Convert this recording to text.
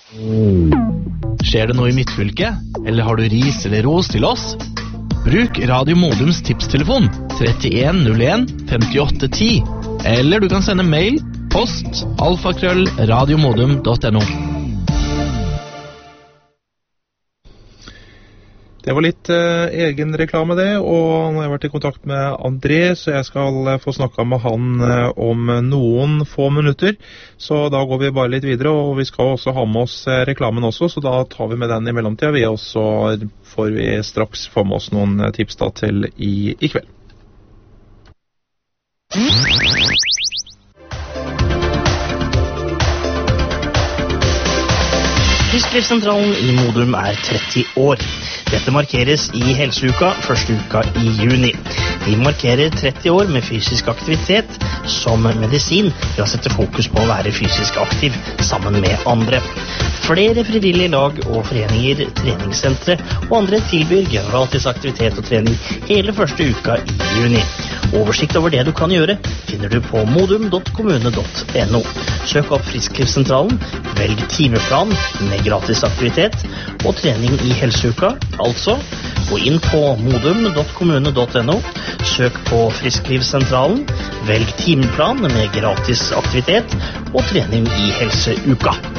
Skjer det noe i midtfylket? Eller har du ris eller ros til oss? Bruk Radio Modums tipstelefon 3101 5810. Eller du kan sende mail, post, alfakrøll.radiomodum.no. Det var litt egen reklame det, og nå har jeg vært i kontakt med André, så jeg skal få snakket med han om noen få minutter. Så da går vi bare litt videre, og vi skal også ha med oss reklamen også, så da tar vi med den i mellomtida. Og så får vi straks få med oss noen tips da til i kveld. Frisklivssentralen i Modum 30 år. Dette markeres i helseuka, første uka i juni. De markerer 30 år med fysisk aktivitet som medisin ved å sette fokus på å være fysisk aktiv sammen med andre. Flere frivillige lag og foreninger, treningssentre og andre tilbyr gratisaktivitet og trening hele første uka i juni. Oversikt over det du kan gjøre finner du på modum.kommune.no. Søk opp Frisklivssentralen, velg timeplan med gratisaktivitet og trening i helseuka. Altså, gå inn på modum.kommune.no, søk på Frisklivssentralen, velg timeplan med gratis aktivitet og trening i helseuka.